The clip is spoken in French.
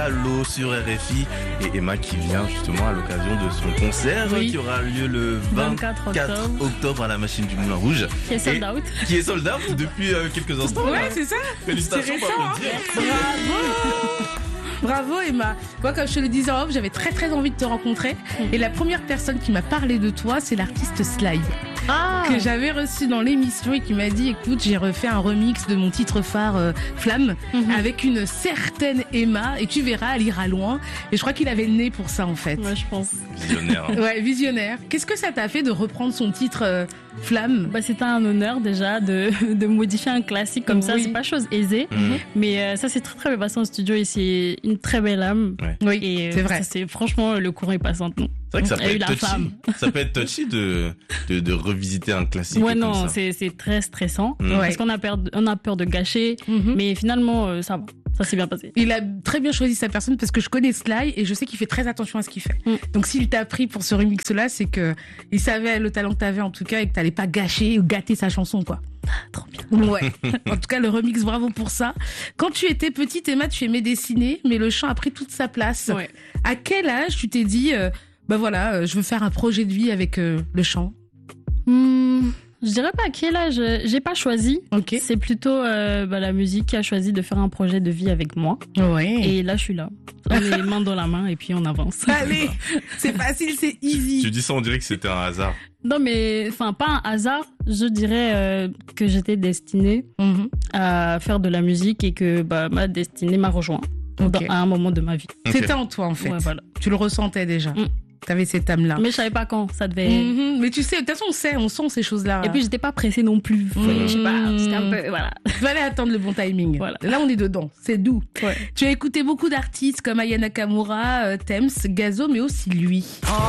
Allô sur RFI et Emma qui vient justement à l'occasion de son concert qui aura lieu le 24 octobre à la Machine du Moulin Rouge. Qui est sold out. Qui est sold out depuis quelques instants. Ouais, c'est ça. Félicitations pour applaudir. Bravo Emma. Moi, comme je te le disais en off, j'avais très très envie de te rencontrer. Et la première personne qui m'a parlé de toi, c'est l'artiste Sly. Que j'avais reçu dans l'émission et qui m'a dit écoute, j'ai refait un remix de mon titre phare Flamme avec une certaine Emma et tu verras, elle ira loin. Et je crois qu'il avait le nez pour ça en fait. Ouais, je pense. Visionnaire. Ouais, visionnaire. Qu'est-ce que ça t'a fait de reprendre son titre Flamme? C'était un honneur déjà de modifier un classique comme ça. C'est pas chose aisée, mais ça s'est très très bien passé en studio et c'est une très belle âme. Ouais. Oui, et c'est vrai. Franchement, le courant est passé entre nous. C'est vrai que ça peut être touchy. Ça peut être touchy de revisiter un classique. Ouais, comme non, ça. c'est très stressant. Ouais. Parce qu'on a peur de gâcher. Mais finalement, ça va. Ça s'est bien passé. Il a très bien choisi sa personne parce que je connais Sly et je sais qu'il fait très attention à ce qu'il fait. Donc s'il t'a pris pour ce remix-là, c'est que il savait le talent que t'avais en tout cas et que t'allais pas gâcher ou gâter sa chanson, quoi. Trop bien. Ouais. En tout cas, le remix, bravo pour ça. Quand tu étais petite, Emma, tu aimais dessiner, mais le chant a pris toute sa place. Ouais. À quel âge tu t'es dit, je veux faire un projet de vie avec le chant? Je dirais pas à quel âge. J'ai pas choisi. Ok. C'est plutôt la musique qui a choisi de faire un projet de vie avec moi. Ouais. Et là, je suis là. On est main dans la main et puis on avance. Allez, c'est facile, c'est easy. Tu dis ça, on dirait que c'était un hasard. Non, mais pas un hasard. Je dirais que j'étais destinée à faire de la musique et que ma destinée m'a rejoint à un moment de ma vie. C'était en toi, en fait. Ouais, voilà. Tu le ressentais déjà. T'avais cette âme-là. Mais je savais pas quand ça devait. Mais tu sais, de toute façon, on sent ces choses-là. Et puis j'étais pas pressée non plus. Je sais pas, c'était un peu, voilà. Il fallait attendre le bon timing. Voilà. Là, on est dedans. C'est doux. Ouais. Tu as écouté beaucoup d'artistes comme Aya Nakamura, Thames, Gazo, mais aussi lui.